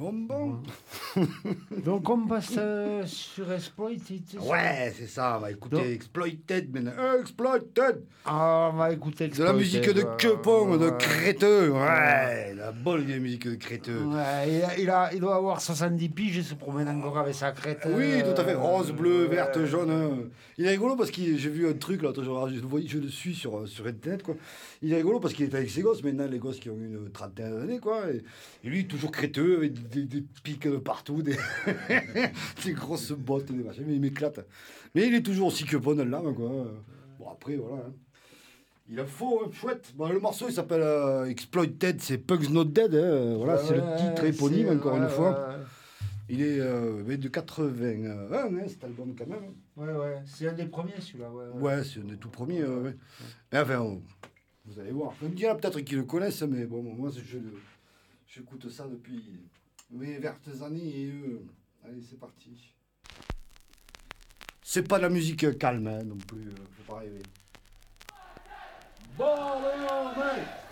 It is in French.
bonbons. Donc on passe sur Exploited, c'est ça? Ouais, c'est ça, on va écouter Donc- Exploited maintenant. Exploited. Ah, on va écouter De la Exploited. musique de quepon, de Ouais. créteux. Ouais, la bonne vieille musique de créteux. Ouais, il doit avoir 70 piges et se promène encore avec sa crête. Oui, tout à fait. Rose, bleu, ouais. verte, jaune. Il est rigolo parce que j'ai vu un truc l'autre jour. Je le suis sur Internet, quoi. Il est rigolo parce qu'il est avec ses gosses. Maintenant, les gosses qui ont une trentaine d'années, quoi. Et lui, toujours créteux, avec des pics de partout, des grosses bottes, des machins. Mais il m'éclate. Mais il est toujours aussi que bon dans l'âme, quoi. Bon, après, voilà. Hein. Il a faux, hein, chouette. Bon, le morceau, il s'appelle Exploited, c'est Pugs Not Dead. Hein. Voilà, c'est le titre éponyme, encore une fois. Il est de 81, hein, cet album, quand même. Ouais, c'est un des premiers, celui-là. Ouais, c'est un des tout premiers. Ouais. Mais enfin, vous allez voir. Il y en a peut-être qui le connaissent, mais bon, moi, j'écoute ça depuis mes vertes années. Et allez, c'est parti. C'est pas de la musique calme, hein, non plus. Faut pas rêver. Bon, mec.